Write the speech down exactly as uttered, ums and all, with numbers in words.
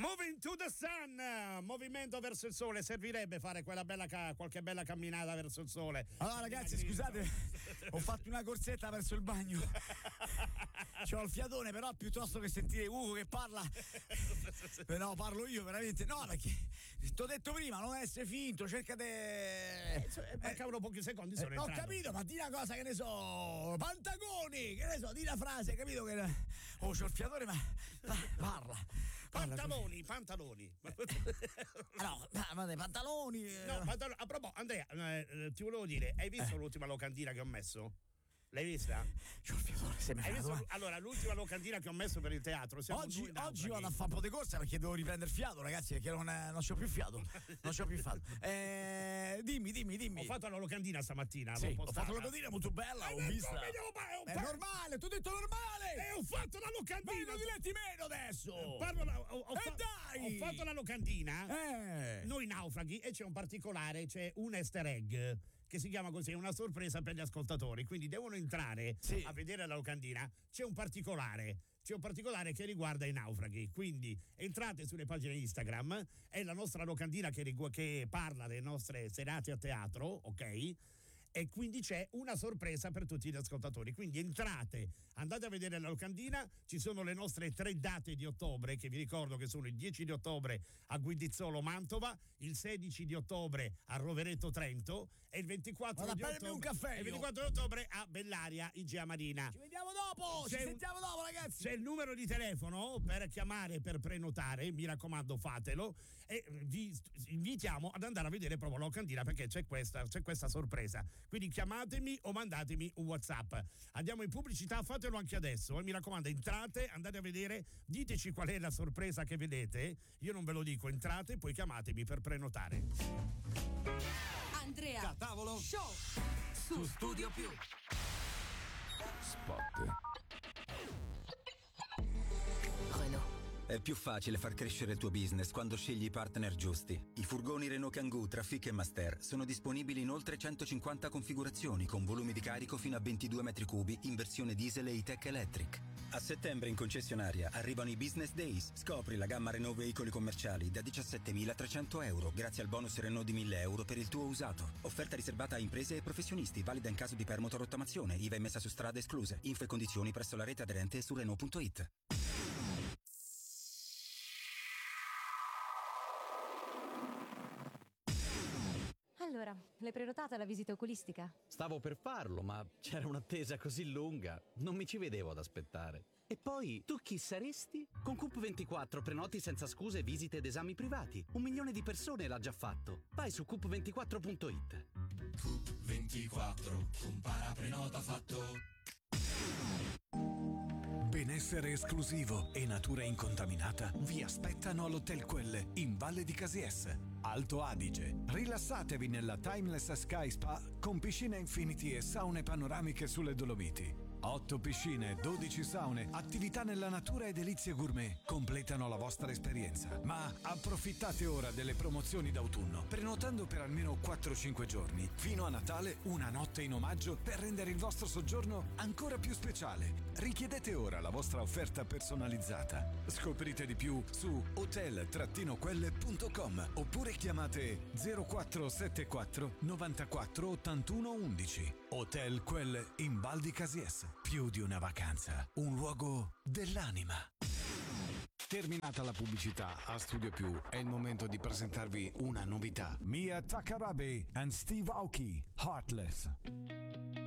Moving to the sun, movimento verso il sole. Servirebbe fare quella bella ca- qualche bella camminata verso il sole. Allora ragazzi, scusate, ho fatto una corsetta verso il bagno. C'ho il fiatone, però piuttosto che sentire Ugo che parla, no, parlo io veramente. No, perché ti ho detto prima, non essere finto, cerca di. Eh, mancavano pochi secondi. Sono eh, ho entrato. capito, ma di una cosa, che ne so, Pantagoni, che ne so, di una frase, capito che. Oh, c'ho il fiatone, ma. Parla. Pantaloni, pantaloni. No, ma dei pantaloni. No, pantaloni. A proposito, Andrea, eh, ti volevo dire, hai visto eh. l'ultima locandina che ho messo? L'hai vista? C'ho il fiatone, se mi Hai visto? eh. Allora, l'ultima locandina che ho messo per il teatro. Oggi, oggi vado a fare un po' di corsa perché devo riprendere fiato, ragazzi, perché non, non c'ho più fiato. Non c'ho più fiato. Eh, dimmi, dimmi, dimmi. Ho fatto la locandina stamattina. Sì, ho fatto la locandina molto bella, ho vista. È È normale, ti ho detto normale. E ho fatto la locandina. Ma non diletti meno adesso. Parlo la, ho, ho, eh fa- dai. ho fatto la locandina. Eh. Noi naufraghi, e c'è un particolare, c'è un easter egg che si chiama così, una sorpresa per gli ascoltatori, quindi devono entrare sì. a vedere la locandina. C'è un particolare c'è un particolare che riguarda i naufraghi, quindi entrate sulle pagine Instagram, è la nostra locandina che, rigu- che parla delle nostre serate a teatro, ok? E quindi c'è una sorpresa per tutti gli ascoltatori, quindi entrate, andate a vedere la locandina, ci sono le nostre tre date di ottobre, che vi ricordo che sono il dieci di ottobre a Guidizzolo Mantova, il sedici di ottobre a Rovereto Trento e il ventiquattro, di ottobre, un caffè, il ventiquattro di ottobre a Bellaria Igea Marina. Ci vediamo dopo, c'è ci un, sentiamo dopo ragazzi. C'è il numero di telefono per chiamare, per prenotare, mi raccomando fatelo, e vi invitiamo ad andare a vedere proprio la locandina perché c'è questa, c'è questa sorpresa. Quindi chiamatemi o mandatemi un WhatsApp. Andiamo in pubblicità, fatelo anche adesso. Eh, mi raccomando, entrate, andate a vedere, diteci qual è la sorpresa che vedete. Io non ve lo dico, entrate, poi chiamatemi per prenotare. Andrea Catavolo Show su Studio Più. Spot. Renault. È più facile far crescere il tuo business quando scegli i partner giusti. I furgoni Renault Kangoo Trafic e Master sono disponibili in oltre centocinquanta configurazioni con volumi di carico fino a ventidue metri cubi in versione diesel e E-Tech Electric. A settembre in concessionaria arrivano i Business Days. Scopri la gamma Renault veicoli commerciali da diciassettemilatrecento euro grazie al bonus Renault di mille euro per il tuo usato. Offerta riservata a imprese e professionisti, valida in caso di permuto rottamazione, I V A emessa su strade escluse. Info e condizioni presso la rete aderente su Renault punto it. Allora, l'hai prenotata la visita oculistica? Stavo per farlo, ma c'era un'attesa così lunga, non mi ci vedevo ad aspettare. E poi, tu chi saresti? Con Coop ventiquattro prenoti senza scuse visite ed esami privati. Un milione di persone l'ha già fatto. Vai su coop ventiquattro punto it. Coop ventiquattro, compara prenota fatto. Benessere esclusivo e natura incontaminata vi aspettano all'Hotel Quelle in Valle di Casies, Alto Adige. Rilassatevi nella Timeless Sky Spa con piscina infinity e saune panoramiche sulle Dolomiti. otto piscine, dodici saune, attività nella natura e delizie gourmet completano la vostra esperienza. Ma approfittate ora delle promozioni d'autunno, prenotando per almeno quattro cinque giorni. Fino a Natale una notte in omaggio per rendere il vostro soggiorno ancora più speciale. Richiedete ora la vostra offerta personalizzata. Scoprite di più su hotel quelle punto com oppure chiamate zero quattro sette quattro novantaquattro ottantuno undici. Hotel Quelle in Val di Casies. Più di una vacanza, un luogo dell'anima. Terminata la pubblicità, a Studio Più è il momento di presentarvi una novità. Mia Takarabe and Steve Aoki, Heartless.